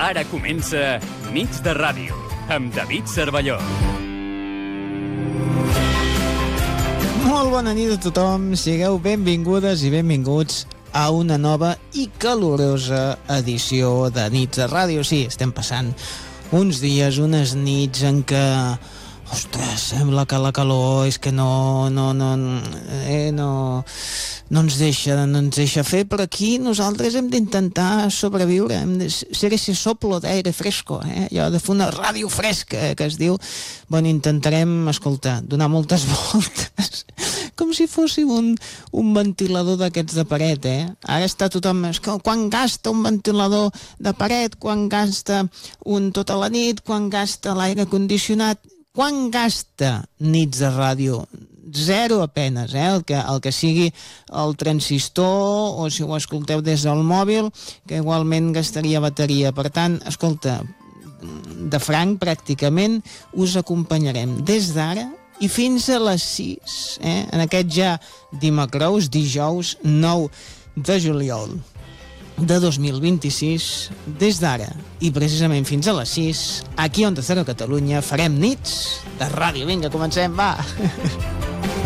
Ara comença Nits de Ràdio, amb David Cervelló. Molt bona nit a tothom, sigueu benvingudes i benvinguts a una nova i calorosa edició de Nits de Ràdio. Sí, estem passant uns dies, unes nits en què, ostres, sembla que la calor és que no ens deixa fer, però aquí nosaltres hem d'intentar sobreviure, hem de ser ese soplo d'aire fresco, allò de fer una ràdio fresca, que es diu. Bueno, intentarem, escolta, donar moltes voltes, com si fóssim un ventilador d'aquests de paret, Ara està tothom, quan gasta un ventilador de paret, quan gasta un tota la nit, quan gasta l'aire condicionat, quan gasta Nits de Ràdio? Zero apenes, el que sigui el transistor, o si ho escolteu des del mòbil, que igualment gastaria bateria. Per tant, escolta, de franc, pràcticament us acompanyarem des d'ara i fins a les 6, en aquest ja dimecrous, dijous 9 de juliol de 2026, des d'ara i precisament fins a les 6, aquí on Onda Cero Catalunya farem Nits de Ràdio. Vinga, comencem, va!